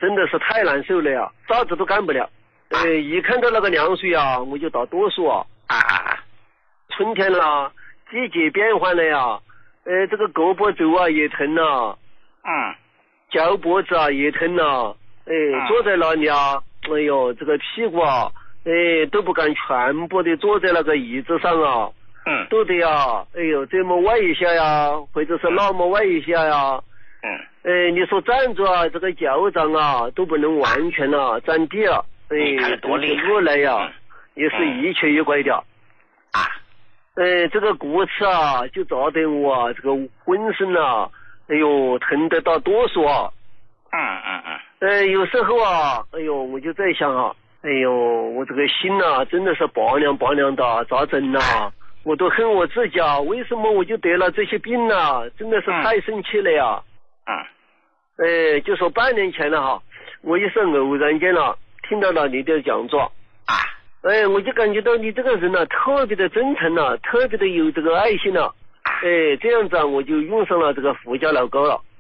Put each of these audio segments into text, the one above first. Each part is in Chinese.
真的是太难受了呀，啥子都干不了。一看到那个凉水啊，我就打哆嗦啊。春天了，季节变换了呀，这个胳膊肘啊也疼了，脚脖子啊也疼了，坐在那里啊，哎呦，这个屁股啊，都不敢全部的坐在那个椅子上啊，都得呀，哎呦，这么歪一下呀，或者是那么歪一下呀，你说站着啊，这个脚掌啊都不能完全啊站地了， 多厉害， 路来呀，也是一瘸一拐的。这个骨刺啊，就砸得我啊，这个浑身啊，哎呦，疼得到哆嗦啊。有时候啊，哎呦，我就在想啊，哎呦，我这个心啊，真的是拔凉拔凉的，咋整啊？我都恨我自己啊，为什么我就得了这些病啊？真的是太生气了呀。就说半年前了哈，我也是偶然间了，听到了你的讲座。我就感觉到你这个人呢，特别的真诚了，特别的有这个爱心了。这样子啊，我就用上了这个福家老膏了。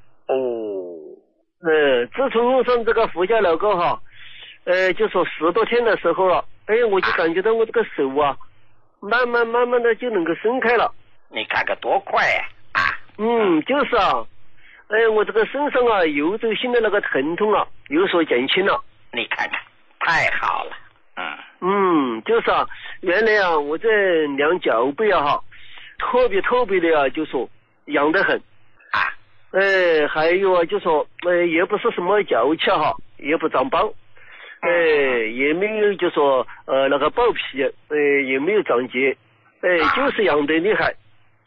自从用上这个福家老膏哈，就说10多天的时候了，我就感觉到我这个手啊，慢慢的就能够伸开了。 你看看多快呀！ 就是啊，我这个身上啊，游走性的那个疼痛啊，有所减轻了。 你看看，太好了。 就是啊，原来啊，我这两脚背啊哈，特别的啊，就说痒得很。还有啊，就说也不是什么脚气哈，也不长包，也没有就说那个爆皮，也没有长结，就是痒得厉害。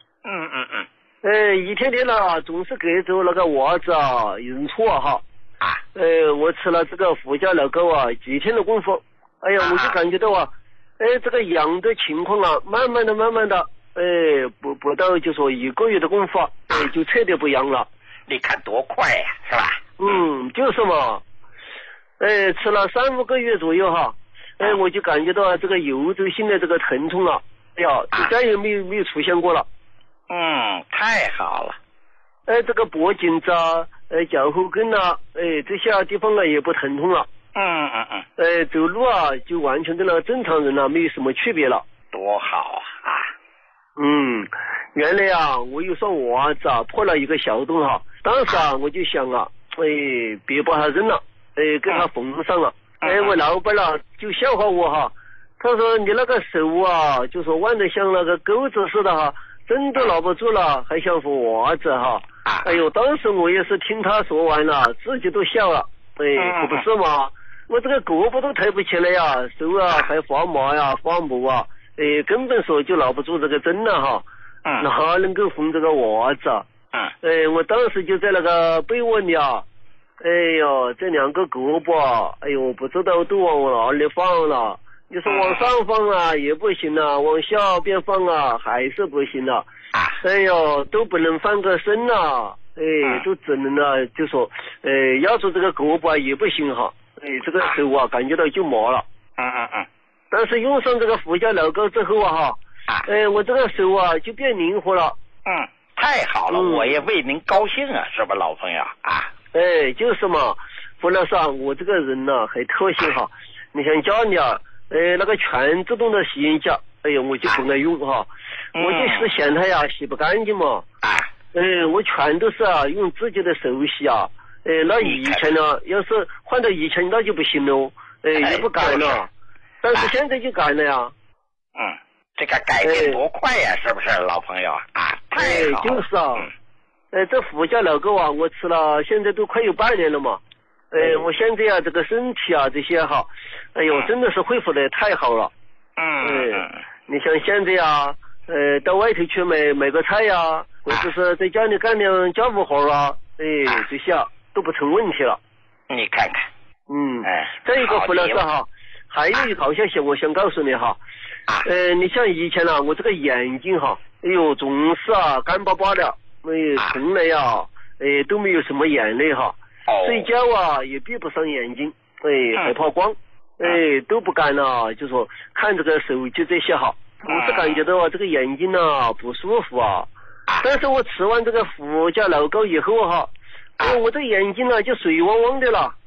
一天天了，总是隔着那个袜子啊，认错哈。我吃了这个福家老膏啊，几天的功夫。我就感觉到啊，这个痒的情况啊，慢慢的，不到就说1个月的功夫，就彻底不痒了。 你看多快呀，是吧？ 就是嘛。吃了3、5个月左右哈，我就感觉到这个游走性的这个疼痛啊，就再也没有出现过了。 太好了。 这个脖颈子啊，脚后跟啊，这些地方啊也不疼痛了。走路啊，就完全跟那正常人啊没有什么区别了。 多好啊！ 原来啊，我有双袜子啊破了一个小洞哈，当时啊我就想啊，别把它扔了，给它缝上了。我老板啊就笑话我哈，他说你那个手啊，就说弯得像那个钩子似的哈，针都拿不住了，还想缝袜子哈。当时我也是听他说完了，自己都笑了。可不是嘛？我这个胳膊都抬不起来呀，手啊还发麻呀，发木啊，根本说就拿不住这个针了哈。哪能够缝这个袜子啊？我当时就在那个被窝里啊，这2个胳膊啊，不知道都往哪里放了。你说往上放啊也不行了，往下边放啊还是不行了。都不能翻个身啊，都只能呢就说要做这个胳膊啊也不行哈。这个手啊感觉到就麻了。但是用上这个福家老膏之后啊哈，我这个手啊就变灵活了。 太好了，我也为您高兴啊，是吧，老朋友啊？ 就是嘛，胡老师啊，我这个人呢很特性哈。你像家里啊，那个全自动的洗衣机，我就不爱用哈，我就是嫌它呀洗不干净嘛。我全都是啊用自己的手洗啊。那以前呢，要是换到以前那就不行了，也不干了。但是现在就干了呀。 这个改变多快呀，是不是老朋友啊？太好了。 就是啊。这福家老膏啊，我吃了现在都快有半年了嘛。我现在啊这个身体啊这些哈，真的是恢复的太好了。你像现在啊，到外头去买个菜呀，或者是在家里干点家务活啊，这些啊都不成问题了。 你看看。 再一个胡老师哈，还有一个好消息我想告诉你哈。你像以前啊，我这个眼睛哈，总是啊干巴巴的，从来呀，都没有什么眼泪哈。睡觉啊也闭不上眼睛，害怕光，都不敢啊，就说看这个手机这些哈，我是感觉到这个眼睛啊不舒服啊。但是我吃完这个福家老膏以后哈，我这眼睛啊就水汪汪的了。